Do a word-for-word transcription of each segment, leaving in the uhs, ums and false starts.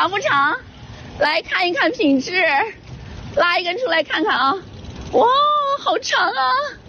长不长？来看一看品质，拉一根出来看看啊！哇，好长啊！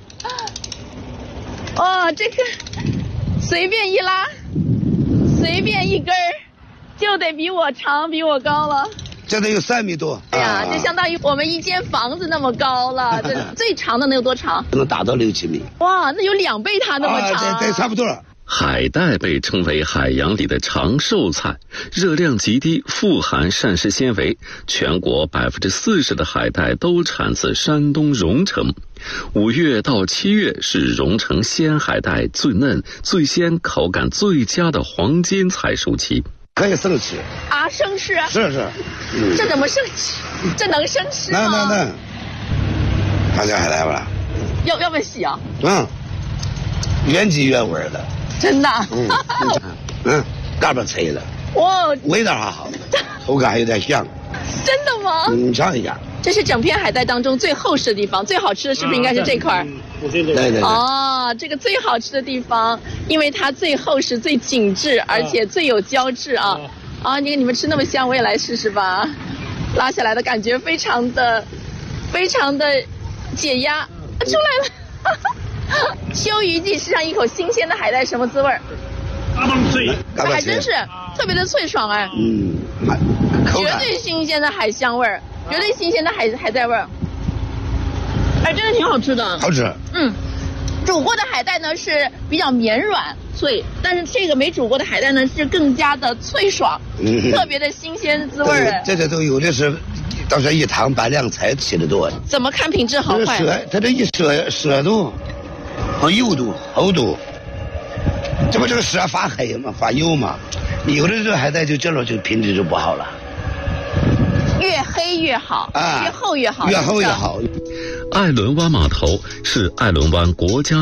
哇，这个随便一拉，随便一根儿，就得比我长，比我高了。 这得有三米多。 哎呀，就相当于我们一间房子那么高了。这最长的能有多长？ 能达到六七米。 哇，那有两倍它那么长。 啊，对对，差不多了。 海带被称为海洋里的长寿菜，热量极低，富含膳食纤维。全国百分之四十的海带都产自山东荣成。五月到七月是荣成鲜海带最嫩、最鲜、口感最佳的黄金采收期。 可以生吃啊，生吃啊？ 是是。 嗯、这怎么生吃？这能生吃吗？ 能能能。看见海带吧？ 要要不要洗啊？ 嗯，原汁原味的。 真的。 嗯嗯，嘎巴脆了。 哇， 味道还好，口感还有点香。 真的吗？ 嗯，你尝一下。 这是整片海带当中最厚实的地方，最好吃的是不是应该是这块？ 嗯，对对对。 哦，这个最好吃的地方，因为它最厚实、最紧致，而且最有胶质啊！啊，你看你们吃那么香，我也来试试吧。拉下来的感觉非常的、非常的解压，出来了。秋雨季吃上一口新鲜的海带，什么滋味儿？ 脆， 还真是特别的脆爽哎。 嗯， 绝对新鲜的海香味儿。绝对新鲜的海海带味儿，哎，真的挺好吃的。 好吃。 嗯，煮过的海带呢是比较绵软脆，但是这个没煮过的海带呢是更加的脆爽，嗯、特别的新鲜滋味儿。 这这都有的是，到时候一汤拌凉菜吃的多。 怎么看品质好坏？ 舌，它这一舌舌度和油度、厚度，这不这个舌发黑嘛，发油嘛，有的这海带就这种就品质就不好了。 越黑越好，啊、越厚越好， 越厚越好。 艾伦湾码头是艾伦湾国家